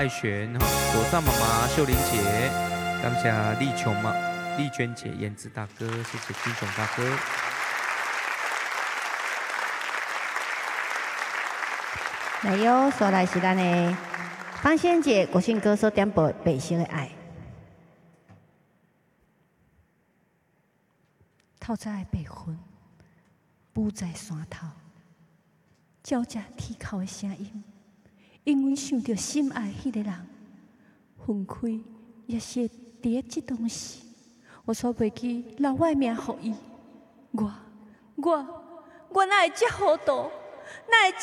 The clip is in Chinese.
爱璇哈，左上妈妈秀玲姐，感谢丽娟姐、燕子大哥，谢谢君雄大哥。 来哟，说来是咱的方仙姐国庆歌所点播《北星的爱》。透早的白云，舞在山头，照着天口的声音，因为想到心爱迄个人，分开也是伫咧这当时，我所袂记留我的命予伊，我哪会这糊涂，哪会